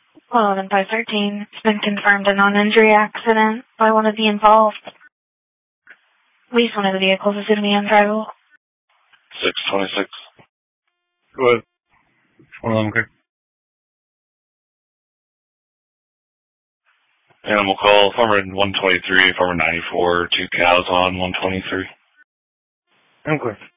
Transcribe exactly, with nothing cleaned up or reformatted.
eleven five thirteen. It's been confirmed a non-injury accident by one of the involved. At least one of the vehicles is going to be undrivable. six twenty-six. Go ahead. one eleven, okay. Animal call, farmer one twenty-three, farmer ninety-four, two cows on one twenty-three. Okay.